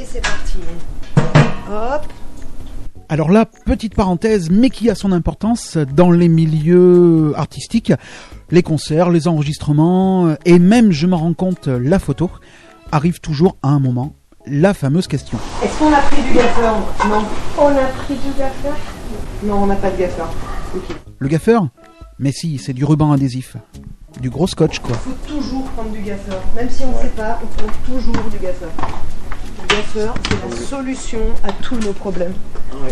c'est parti. Hop. Alors là, petite parenthèse, mais qui a son importance dans les milieux artistiques, les concerts, les enregistrements, et même, je m'en rends compte, la photo, arrive toujours à un moment la fameuse question. Est-ce qu'on a pris du gaffeur? Non. On a pris du gaffeur? Non, on n'a pas de gaffeur. Okay. Le gaffeur? Mais si, c'est du ruban adhésif. Du gros scotch, quoi. Il faut toujours prendre du gaffeur. Même si on ne sait pas, on prend toujours du gaffeur. Le gaffeur, c'est la solution à tous nos problèmes. Ouais.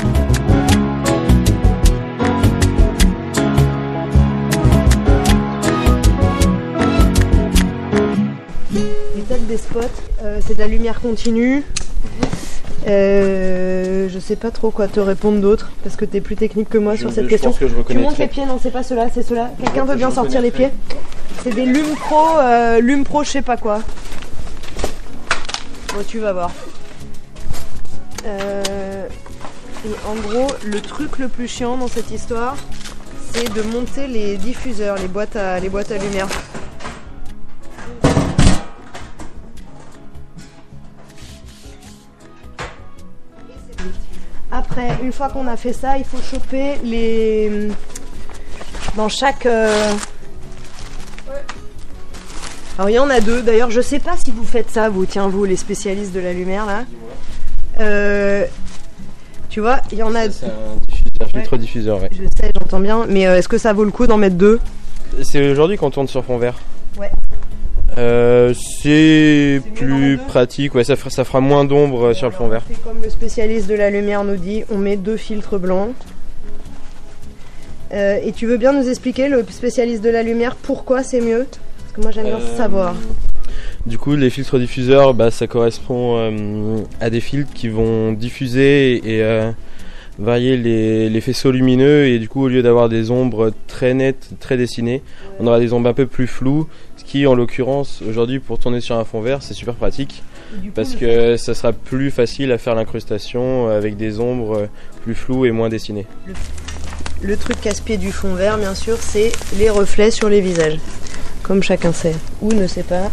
L'étape des spots, c'est de la lumière continue. Je sais pas trop quoi te répondre d'autre parce que t'es plus technique que moi sur cette question. Tu montes les pieds, non c'est pas ceux-là, c'est ceux-là. Quelqu'un veut bien sortir les pieds? C'est des Lume Pro, je sais pas quoi. Bon, tu vas voir. Et en gros, le truc le plus chiant dans cette histoire, c'est de monter les diffuseurs, les boîtes à lumière. Après, une fois qu'on a fait ça, il faut choper les... Dans chaque... Alors il y en a deux, d'ailleurs je sais pas si vous faites ça, vous les spécialistes de la lumière là. Tu vois, il y en a... Ça, c'est un diffuseur, filtre-diffuseur, ouais. Je sais, j'entends bien, mais est-ce que ça vaut le coup d'en mettre deux? C'est aujourd'hui qu'on tourne sur fond vert. Ouais. C'est plus pratique, ouais, ça fera moins d'ombre sur le fond vert. C'est comme le spécialiste de la lumière nous dit, on met 2 filtres blancs. Et tu veux bien nous expliquer, le spécialiste de la lumière, pourquoi c'est mieux? Parce que moi j'aime bien savoir. Du coup, les filtres diffuseurs, ça correspond à des filtres qui vont diffuser et varier les faisceaux lumineux. Et du coup, au lieu d'avoir des ombres très nettes, très dessinées, on aura des ombres un peu plus floues. Ce qui, en l'occurrence, aujourd'hui, pour tourner sur un fond vert, c'est super pratique. Parce que ça sera plus facile à faire l'incrustation avec des ombres plus floues et moins dessinées. Le truc casse-pied du fond vert, bien sûr, c'est les reflets sur les visages. Comme chacun sait, ou ne sait pas.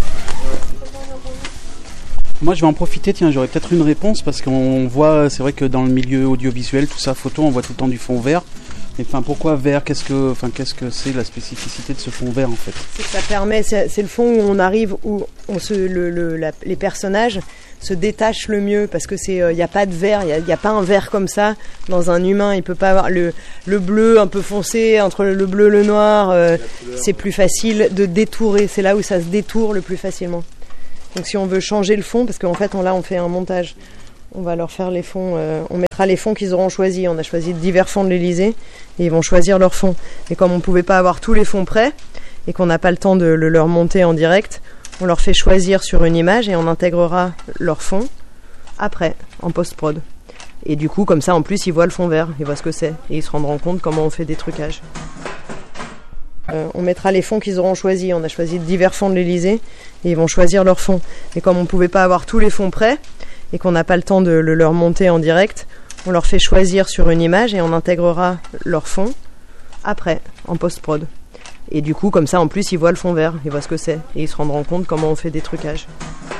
Moi je vais en profiter, tiens, j'aurais peut-être une réponse parce qu'on voit, c'est vrai que dans le milieu audiovisuel, tout ça, photo, on voit tout le temps du fond vert. Et enfin, pourquoi vert? Qu'est-ce que c'est la spécificité de ce fond vert en fait? C'est que ça permet, c'est le fond où on arrive, où les personnages se détachent le mieux parce que il n'y a pas de vert, il y a pas un vert comme ça dans un humain. Il peut pas avoir le bleu un peu foncé entre le bleu et le noir. C'est plus facile de détourer. C'est là où ça se détourne le plus facilement. Donc si on veut changer le fond, parce qu'en fait on fait un montage, on va leur faire les fonds, on mettra les fonds qu'ils auront choisis. On a choisi divers fonds de l'Elysée et ils vont choisir leur fond. Et comme on ne pouvait pas avoir tous les fonds prêts et qu'on n'a pas le temps de le leur monter en direct, on leur fait choisir sur une image et on intégrera leur fond après, en post-prod. Et du coup, comme ça, en plus, ils voient le fond vert, ils voient ce que c'est et ils se rendront compte comment on fait des trucages. On mettra les fonds qu'ils auront choisis. On a choisi divers fonds de l'Elysée et ils vont choisir leur fond. Et comme on ne pouvait pas avoir tous les fonds prêts et qu'on n'a pas le temps de le leur monter en direct, on leur fait choisir sur une image et on intégrera leur fond après, en post-prod. Et du coup, comme ça, en plus, ils voient le fond vert, ils voient ce que c'est et ils se rendront compte comment on fait des trucages.